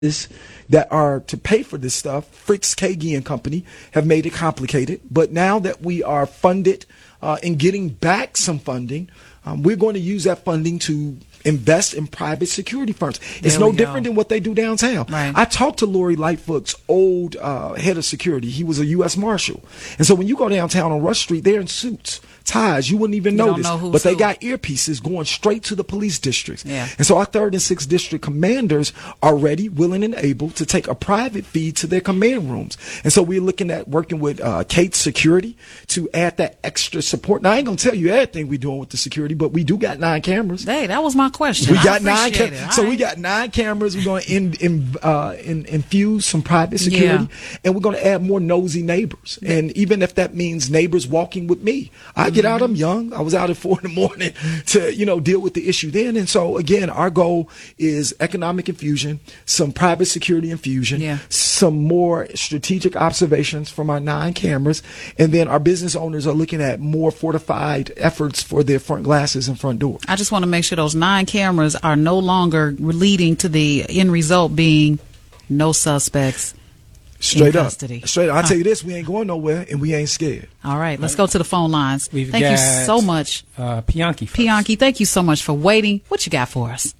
that are to pay for this stuff. Fritz Kagi and company have made it complicated. But now that we are funded and getting back some funding, we're going to use that funding to invest in private security firms. It's no different than what they do downtown. Right. I talked to Lori Lightfoot's old head of security. He was a U.S. Marshal. And so when you go downtown on Rush Street, they're in suits, ties. You wouldn't even notice. But they got earpieces going straight to the police districts. Yeah. And so our 3rd and 6th district commanders are ready, willing, and able to take a private feed to their command rooms. And so we're looking at working with Kate Security to add that extra support. Now, I ain't going to tell you everything we're doing with the security, but we do got 9 cameras. Hey, that was my question. We got 9 cameras. So we got 9 cameras. We're going to infuse some private security, and we're going to add more nosy neighbors. And even if that means neighbors walking with me, I get out. I'm young. I was out at 4 in the morning to deal with the issue then. And so again, our goal is economic infusion, some private security infusion, some more strategic observations from our 9 cameras, and then our business owners are looking at more fortified efforts for their front glasses and front door. I just want to make sure those 9 cameras are no longer leading to the end result being no suspects. Straight up. Custody. Straight up. I'll tell you this, we ain't going nowhere and we ain't scared. All right, let's go to the phone lines. Thank you so much. Pianki first. Pianki, thank you so much for waiting. What you got for us?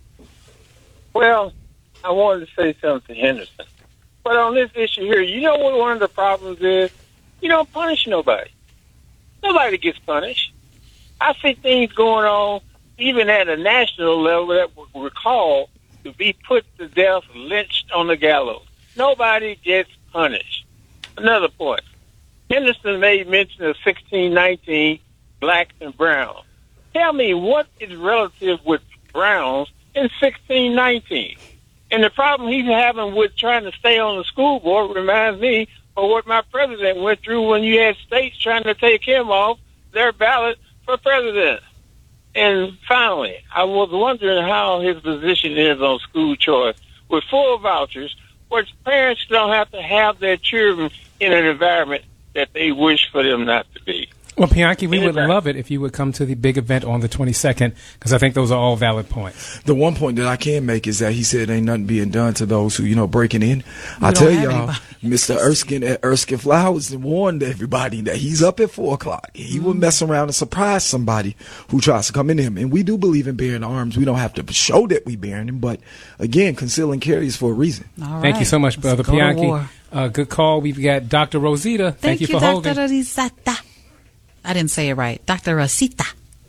Well, I wanted to say something to Henderson. But on this issue here, you know what one of the problems is? You don't punish nobody. Nobody gets punished. I see things going on even at a national level that were called to be put to death, lynched on the gallows. Nobody gets punished. Another point. Henderson made mention of 1619, blacks and browns. Tell me what is relative with browns in 1619? And the problem he's having with trying to stay on the school board reminds me of what my president went through when you had states trying to take him off their ballot for president. And finally, I was wondering how his position is on school choice with full vouchers, where parents don't have to have their children in an environment that they wish for them not to be. Well, Pianki, we would love it if you would come to the big event on the 22nd, because I think those are all valid points. The one point that I can make is that he said ain't nothing being done to those who, breaking in. I tell y'all, Mr. Erskine at Erskine Flowers warned everybody that he's up at 4 o'clock. He will mess around and surprise somebody who tries to come in him. And we do believe in bearing arms. We don't have to show that we bearing them, but again, conceal and carry is for a reason. All right. Thank you so much, Brother Pianki. Good call. We've got Dr. Rosita. Thank you for holding. Dr. Rosita. I didn't say it right. Dr. Rosita.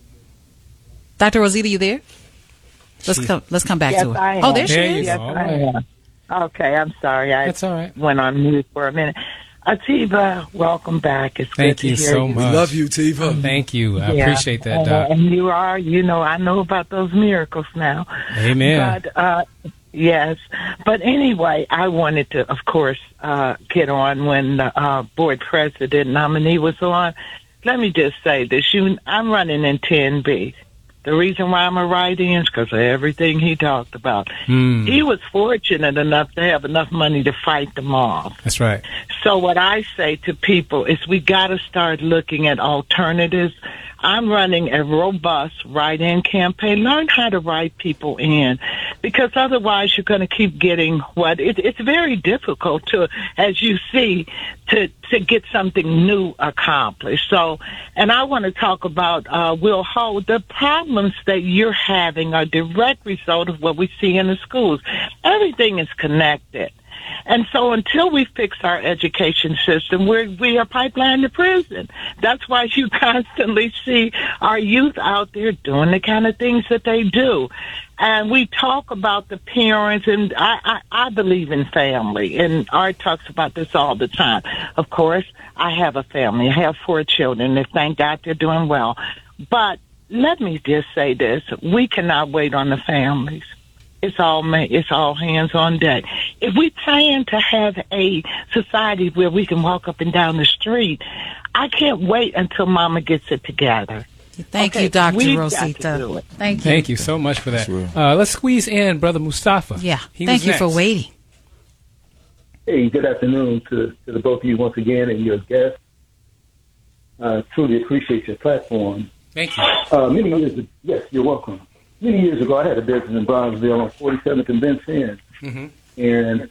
Dr. Rosita, you there? Let's come back to her. I am. Oh, there she is. Yes, I am. Okay, I'm sorry. That's all right. Went on mute for a minute. Tiva, welcome back. It's Thank good you to hear so you. much. We love you, Tiva. Thank you. I appreciate that, Doc. And you are, I know about those miracles now. Amen. But, yes. But anyway, I wanted to, of course, get on when the board president nominee was on. Let me just say this. I'm running in 10B. The reason why I'm a write-in is because of everything he talked about. He was fortunate enough to have enough money to fight them off. That's right. So what I say to people is we got to start looking at alternatives. I'm running a robust write-in campaign. Learn how to write people in, because otherwise you're going to keep getting it's very difficult to, as you see, to get something new accomplished. So, and I want to talk about, Will Ho, the problems that you're having are a direct result of what we see in the schools. Everything is connected. And so until we fix our education system, we are pipeline to prison. That's why you constantly see our youth out there doing the kind of things that they do. And we talk about the parents, and I believe in family, and Art talks about this all the time. Of course, I have a family. I have 4 children, and thank God they're doing well. But let me just say this. We cannot wait on the families. It's all hands on deck. If we plan to have a society where we can walk up and down the street, I can't wait until Mama gets it together. Thank you, Dr. Rosita. Thank you. Thank you so much for that. Let's squeeze in Brother Mustafa. Yeah. Thank you for waiting. Hey, good afternoon to the both of you once again and your guests. Truly appreciate your platform. Thank you. Yes, you're welcome. Many years ago, I had a business in Bronzeville on 47th and Vince End. And